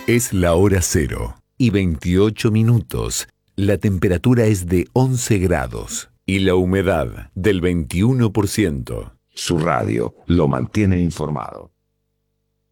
Es la hora 0:28. La temperatura es de 11 grados y la humedad del 21%. Su radio lo mantiene informado.